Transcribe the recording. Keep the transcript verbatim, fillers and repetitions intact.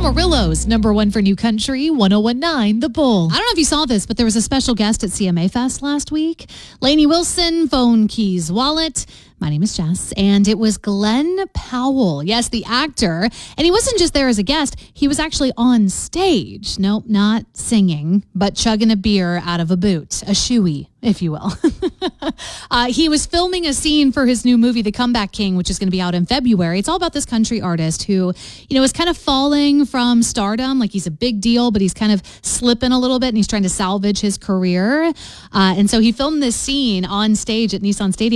Amarillo's number one for new country, one oh one nine The Bull. I don't know if you saw this, but there was a special guest at C M A Fest last week. Lainey Wilson, phone, keys, wallet. My name is Jess, and it was Glenn Powell. Yes, the actor. And he wasn't just there as a guest. He was actually on stage. Nope, not singing, but chugging a beer out of a boot, a shoey, if you will. uh, he was filming a scene for his new movie, The Comeback King, which is going to be out in February. It's all about this country artist who, you know, is kind of falling from stardom. Like, he's a big deal, but he's kind of slipping a little bit, and he's trying to salvage his career. Uh, and so he filmed this scene on stage at Nissan Stadium.